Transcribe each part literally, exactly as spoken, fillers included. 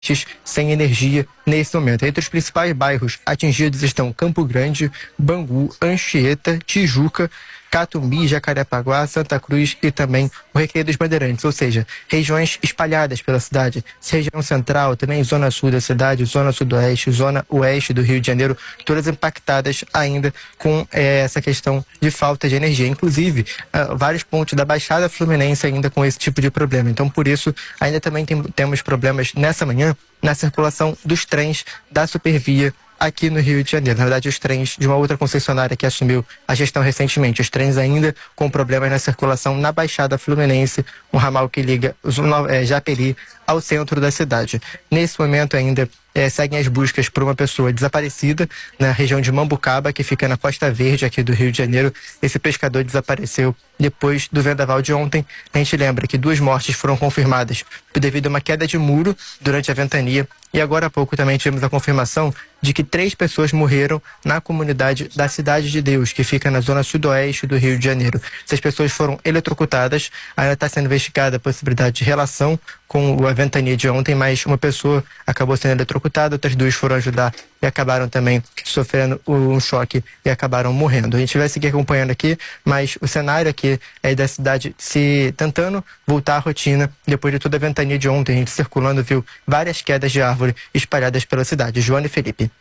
sem energia nesse momento. Entre os principais bairros atingidos estão Campo Grande, Bangu, Anchieta, Tijuca, Catumbi, Jacarepaguá, Santa Cruz e também o Recreio dos Bandeirantes, ou seja, regiões espalhadas pela cidade, região central, também zona sul da cidade, zona sudoeste, zona oeste do Rio de Janeiro, todas impactadas ainda com eh, essa questão de falta de energia. Inclusive, uh, vários pontos da Baixada Fluminense ainda com esse tipo de problema. Então, por isso, ainda também tem, temos problemas nessa manhã na circulação dos trens da Supervia aqui no Rio de Janeiro. Na verdade, os trens de uma outra concessionária que assumiu a gestão recentemente, os trens ainda com problemas na circulação na Baixada Fluminense, um ramal que liga é, Japeri ao centro da cidade. Nesse momento ainda é, seguem as buscas por uma pessoa desaparecida na região de Mambucaba, que fica na Costa Verde aqui do Rio de Janeiro. Esse pescador desapareceu depois do vendaval de ontem. A gente lembra que duas mortes foram confirmadas devido a uma queda de muro durante a ventania. E agora há pouco também tivemos a confirmação de que três pessoas morreram na comunidade da Cidade de Deus, que fica na zona sudoeste do Rio de Janeiro. Essas pessoas foram eletrocutadas, ainda está sendo investigada a possibilidade de relação com a ventania de ontem, mas uma pessoa acabou sendo eletrocutada, outras duas foram ajudar e acabaram também sofrendo um choque e acabaram morrendo. A gente vai seguir acompanhando aqui, mas o cenário aqui é da cidade se tentando voltar à rotina depois de toda a ventania de ontem. A gente circulando viu várias quedas de árvore espalhadas pela cidade. Joana e Felipe.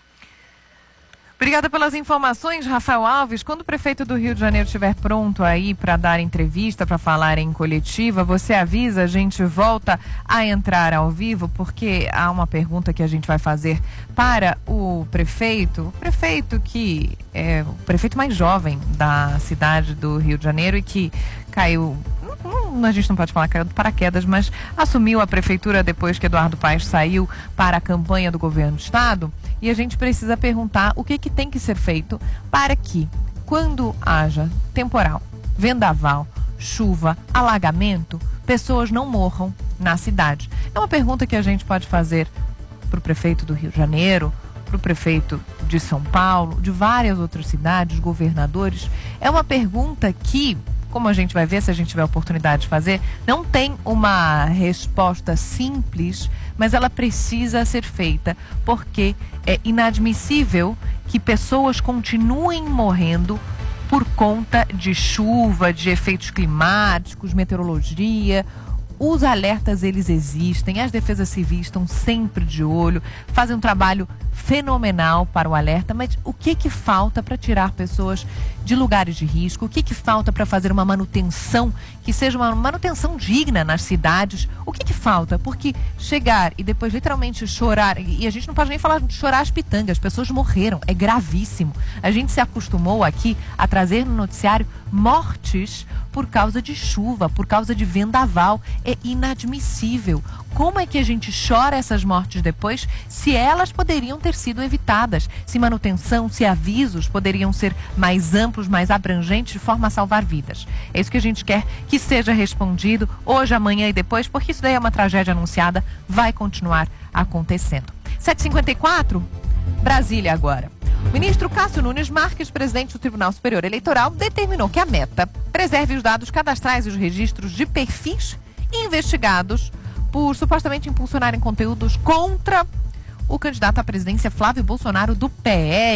Obrigada pelas informações, Rafael Alves. Quando o prefeito do Rio de Janeiro estiver pronto aí para dar entrevista, para falar em coletiva, você avisa, a gente volta a entrar ao vivo, porque há uma pergunta que a gente vai fazer para o prefeito, o prefeito que é o prefeito mais jovem da cidade do Rio de Janeiro e que caiu, não, a gente não pode falar caiu de paraquedas, mas assumiu a prefeitura depois que Eduardo Paes saiu para a campanha do governo do estado. E a gente precisa perguntar o que, que tem que ser feito para que, quando haja temporal, vendaval, chuva, alagamento, pessoas não morram na cidade. É uma pergunta que a gente pode fazer para o prefeito do Rio de Janeiro, para o prefeito de São Paulo, de várias outras cidades, governadores. É uma pergunta que, como a gente vai ver se a gente tiver a oportunidade de fazer, não tem uma resposta simples, mas ela precisa ser feita, porque é inadmissível que pessoas continuem morrendo por conta de chuva, de efeitos climáticos, meteorologia. Os alertas, eles existem, as defesas civis estão sempre de olho, fazem um trabalho fenomenal para o alerta, mas o que que falta para tirar pessoas de lugares de risco? O que que falta para fazer uma manutenção que seja uma manutenção digna nas cidades? O que que falta? Porque chegar e depois literalmente chorar, e a gente não pode nem falar de chorar as pitangas, as pessoas morreram, é gravíssimo. A gente se acostumou aqui a trazer no noticiário mortes por causa de chuva, por causa de vendaval. É inadmissível. Como é que a gente chora essas mortes depois, se elas poderiam ter sido evitadas? Se manutenção, se avisos poderiam ser mais amplos, mais abrangentes, de forma a salvar vidas. É isso que a gente quer que seja respondido hoje, amanhã e depois, porque isso daí é uma tragédia anunciada, vai continuar acontecendo. sete e cinquenta e quatro, Brasília agora. O ministro Cássio Nunes Marques, presidente do Tribunal Superior Eleitoral, determinou que a Meta preserve os dados cadastrais e os registros de perfis investigados por supostamente impulsionarem conteúdos contra o candidato à presidência Flávio Bolsonaro do P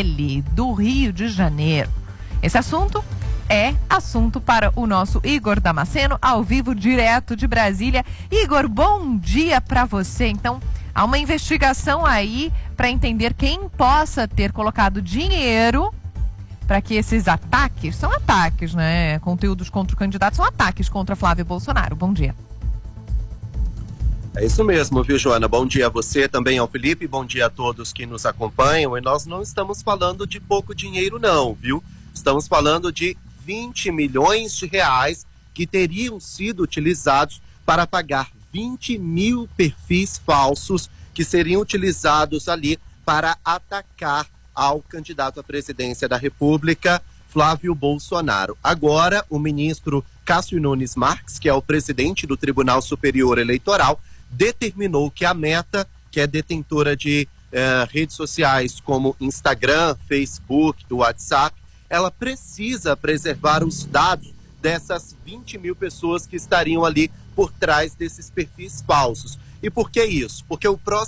L do Rio de Janeiro. Esse assunto é assunto para o nosso Igor Damasceno, ao vivo, direto de Brasília. Igor, bom dia para você. Então, há uma investigação aí para entender quem possa ter colocado dinheiro para que esses ataques, são ataques, né? Conteúdos contra o candidato são ataques contra Flávio Bolsonaro. Bom dia. É isso mesmo, viu, Joana? Bom dia a você, também ao Felipe, bom dia a todos que nos acompanham. E nós não estamos falando de pouco dinheiro não, viu? Estamos falando de vinte milhões de reais que teriam sido utilizados para pagar vinte mil perfis falsos que seriam utilizados ali para atacar ao candidato à presidência da República, Flávio Bolsonaro. Agora, o ministro Cássio Nunes Marques, que é o presidente do Tribunal Superior Eleitoral, determinou que a Meta, que é detentora de eh, redes sociais como Instagram, Facebook, WhatsApp, ela precisa preservar os dados dessas vinte mil pessoas que estariam ali por trás desses perfis falsos. E por que isso? Porque o próximo